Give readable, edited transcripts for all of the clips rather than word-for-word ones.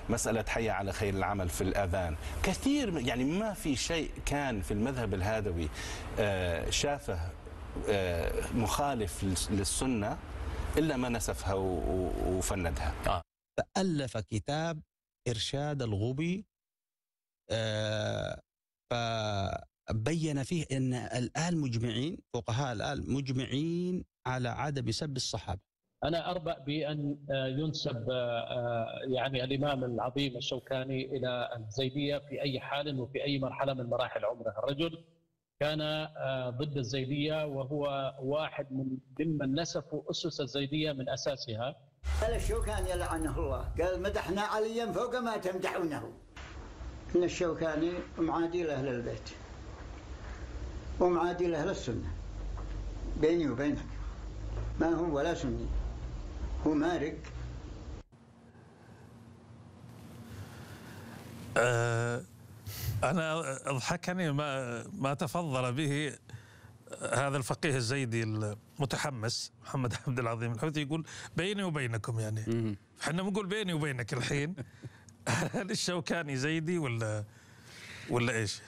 مسألة حي على خير العمل في الأذان، كثير يعني ما في شيء كان في المذهب الهادوي شافه مخالف للسنة إلا ما نسفها وفندها. فألف كتاب إرشاد الغبي، فبين فيه أن الآل مجمعين، فقهاء الآل مجمعين على عدم سب الصحابة. أنا أربأ بأن ينسب يعني الإمام العظيم الشوكاني إلى الزيدية في أي حال وفي أي مرحلة من مراحل عمره. الرجل كان ضد الزيدية، وهو واحد ممن نسفوا أسس الزيدية من أساسها. قال الشوكاني لعنه الله، قال مدحنا عليا فوق ما تمدحونه. إن الشوكاني معادي لأهل البيت ومعادي لأهل السنة، بيني وبينك ما هو ولا سني، هو مارق. أنا أضحكني ما تفضل به هذا الفقيه الزيدي المتحمس محمد عبد العظيم الحوثي، يقول بيني وبينكم، يعني احنا بنقول بيني وبينك الحين. هل الشوكاني زيدي ولا ايش؟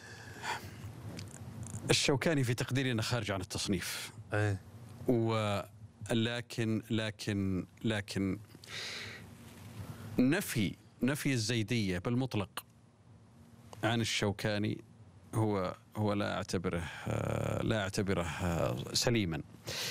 الشوكاني في تقديرنا خارج عن التصنيف. لكن نفي الزيدية بالمطلق عن الشوكاني هو لا اعتبره سليما.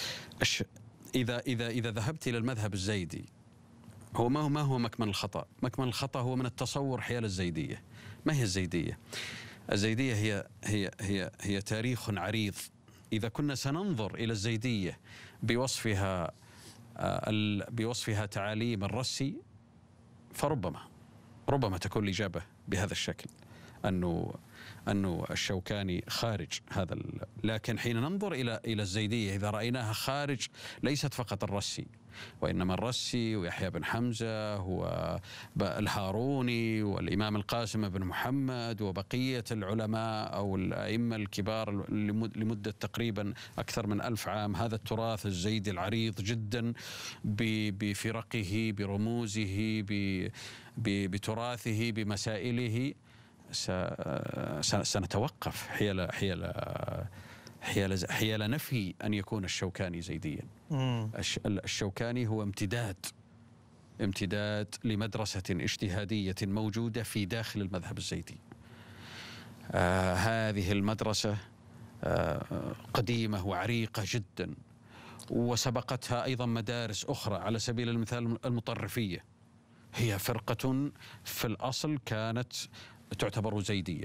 إذا ذهبت إلى المذهب الزيدي، هو ما هو مكمن الخطأ؟ مكمن الخطأ هو من التصور حيال الزيدية. ما هي الزيدية؟ الزيدية هي تاريخ عريض. إذا كنا سننظر إلى الزيدية بوصفها تعاليم الرسي، فربما تكون الإجابة بهذا الشكل، أنه الشوكاني خارج هذا. لكن حين ننظر إلى الزيدية، إذا رأيناها خارج ليست فقط الرسي، وإنما الرسي ويحيى بن حمزة والهاروني والإمام القاسم بن محمد وبقية العلماء أو الأئمة الكبار لمدة تقريبا أكثر من 1000 عام. هذا التراث الزيدي العريض جدا بفرقه، برموزه، بتراثه، بمسائله، سنتوقف حيال نفي أن يكون الشوكاني زيديا. الشوكاني هو امتداد لمدرسة اجتهادية موجودة في داخل المذهب الزيدي. هذه المدرسة قديمة وعريقة جدا، وسبقتها أيضا مدارس أخرى. على سبيل المثال المطرفية، هي فرقة في الأصل كانت تعتبر زيدية،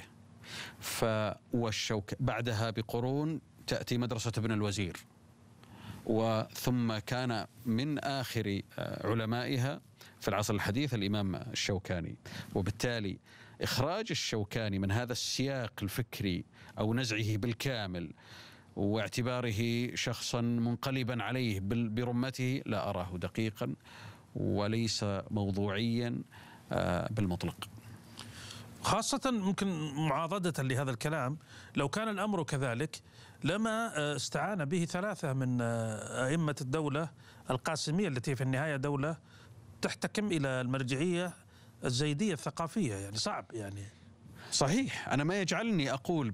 بعدها بقرون تأتي مدرسة ابن الوزير، وثم كان من آخر علمائها في العصر الحديث الإمام الشوكاني. وبالتالي إخراج الشوكاني من هذا السياق الفكري أو نزعه بالكامل واعتباره شخصا منقلبا عليه برمته لا أراه دقيقا وليس موضوعيا بالمطلق. خاصة ممكن معاضدة لهذا الكلام، لو كان الأمر كذلك لما استعان به 3 من أئمة الدولة القاسمية، التي في النهاية دولة تحتكم إلى المرجعية الزيدية الثقافية. يعني صعب يعني. صحيح. أنا ما يجعلني أقول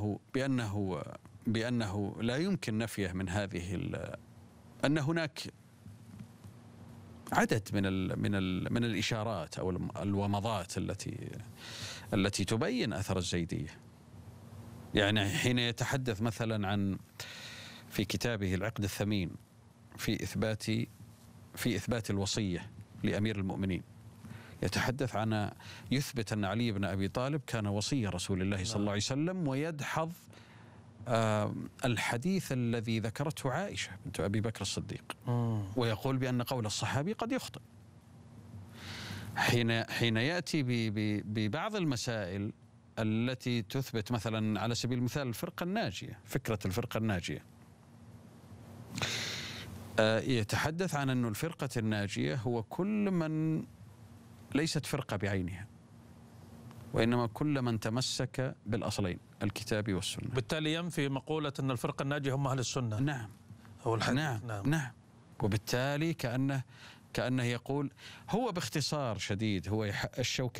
بأنه لا يمكن نفيه من هذه أن هناك عدد من الإشارات أو الومضات التي تبين أثر الزيدية. يعني حين يتحدث مثلا عن في كتابه العقد الثمين في إثبات الوصية لأمير المؤمنين، يتحدث عن يثبت أن علي بن أبي طالب كان وصي رسول الله صلى الله عليه وسلم، ويدحض الحديث الذي ذكرته عائشة بنت أبي بكر الصديق، ويقول بأن قول الصحابي قد يخطئ. حين يأتي ببعض المسائل التي تثبت مثلا على سبيل المثال الفرقة الناجية، فكرة الفرقة الناجية، يتحدث عن أن الفرقة الناجية هو كل من ليست فرقة بعينها، وإنما كل من تمسك بالأصلين الكتاب والسنة. بالتالي ينفي مقولة أن الفرقة الناجية هم أهل السنة. نعم. أو الحديث. نعم. وبالتالي كأنه يقول، هو باختصار شديد، هو الشوكاني